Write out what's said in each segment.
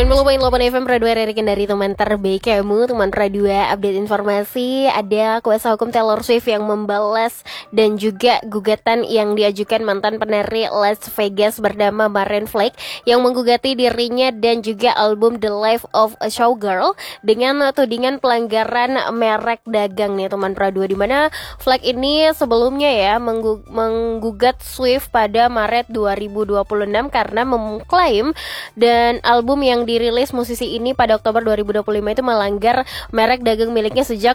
90.8 FM Pradua Ririkin dari teman terbaik kamu, teman Pradua. Update informasi, ada kuasa hukum Taylor Swift yang membalas dan juga gugatan yang diajukan mantan penari Las Vegas bernama Maren Flake yang menggugati dirinya dan juga album The Life of a Showgirl dengan tudingan pelanggaran merek dagang nih teman Pradua, di mana Flake ini sebelumnya ya menggugat Swift pada Maret 2026 karena mengklaim dan album yang dirilis musisi ini pada Oktober 2025 itu melanggar merek dagang miliknya sejak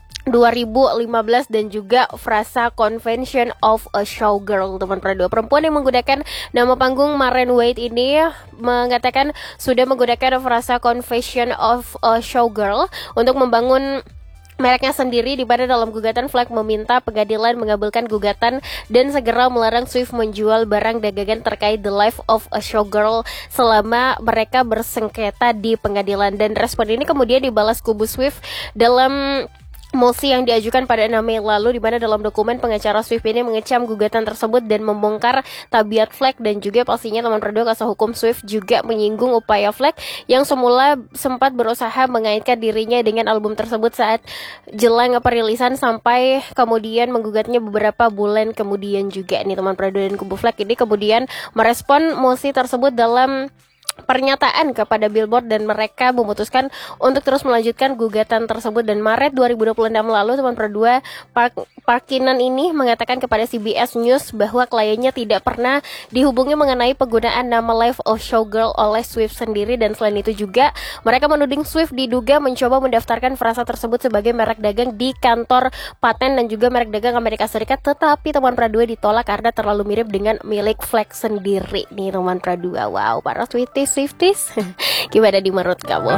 2015 dan juga frasa Convention of a Showgirl. Teman Pradua, perempuan yang menggunakan nama panggung Maren Wade ini mengatakan sudah menggunakan frasa Convention of a Showgirl untuk membangun mereknya sendiri, di mana dalam gugatan Flake meminta pengadilan mengabulkan gugatan dan segera melarang Swift menjual barang dagangan terkait The Life of a Showgirl selama mereka bersengketa di pengadilan. Dan respon ini kemudian dibalas kubu Swift dalam mosi yang diajukan pada 6 Mei lalu, di mana dalam dokumen pengacara Swift ini mengecam gugatan tersebut dan membongkar tabiat Flake, dan juga pastinya teman Pradua kuasa hukum Swift juga menyinggung upaya Flake yang semula sempat berusaha mengaitkan dirinya dengan album tersebut saat jelang perilisan sampai kemudian menggugatnya beberapa bulan kemudian juga nih teman Pradua. Dan kubu Flake ini kemudian merespon mosi tersebut dalam pernyataan kepada Billboard dan mereka memutuskan untuk terus melanjutkan gugatan tersebut. Dan Maret 2026 lalu teman Pradua, Parkinan ini mengatakan kepada CBS News bahwa kliennya tidak pernah dihubungi mengenai penggunaan nama Life of Showgirl oleh Swift sendiri, dan selain itu juga mereka menuding Swift diduga mencoba mendaftarkan frasa tersebut sebagai merek dagang di kantor paten dan juga merek dagang Amerika Serikat, tetapi teman Pradua ditolak karena terlalu mirip dengan milik Flake sendiri nih teman Pradua. Wow, para Swifties gimana di menurut kamu?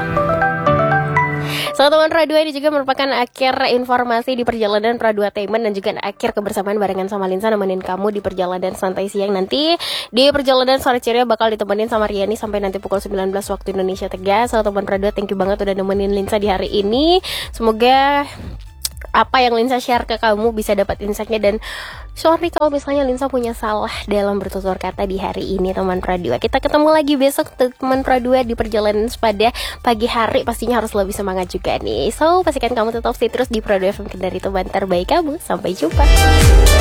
So teman Pradua, ini juga merupakan akhir informasi di perjalanan Pradua Tainment dan juga akhir kebersamaan barengan sama Linsa nemenin kamu di perjalanan santai siang. Nanti di perjalanan sore ceria bakal ditemenin sama Riani sampai nanti pukul 19 waktu Indonesia Tegas. So teman Pradua, thank you banget udah nemenin Linsa di hari ini. Semoga apa yang Linsa share ke kamu bisa dapat insight-nya, dan sorry kalau misalnya Linsa punya salah dalam bertutur kata di hari ini teman Pradua. Kita ketemu lagi besok teman Pradua di perjalanan pada pagi hari, pastinya harus lebih semangat juga nih. So pastikan kamu tetap stay terus di Pradua FM dari teman terbaik kamu. Sampai jumpa.